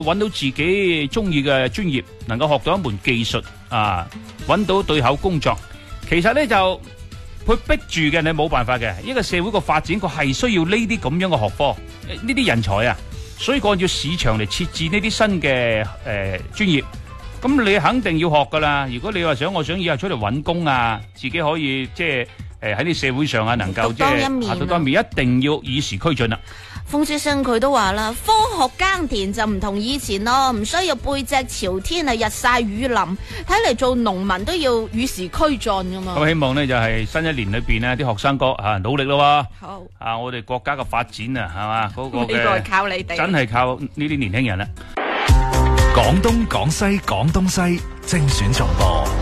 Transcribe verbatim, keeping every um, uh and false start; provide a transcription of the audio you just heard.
揾到自己中意嘅專業，能夠學到一門技術啊，揾到對口工作。其實咧就佢逼住嘅，你冇辦法嘅。一個社會個發展，佢係需要呢啲咁樣嘅學科，呢啲人才啊。所以按照市場嚟設置呢啲新嘅誒專業，咁你肯定要學噶啦。如果你話想我想以後出嚟揾工啊，自己可以即係誒喺啲社會上啊，能夠即係行到當面，一定要與時俱進啦。 馮書信佢都話啦，科學耕田就唔同以前咯，唔需要背脊朝天啊，日曬雨淋。睇嚟做農民都要與時俱進噶嘛。 咁希望呢就係新一年裏邊呢啲學生哥啊努力咯。 好啊，我哋國家嘅發展啊，係嘛嗰個嘅， 呢個係靠你哋， 真係靠呢啲年輕人啦。 廣東廣西廣東西精選重播。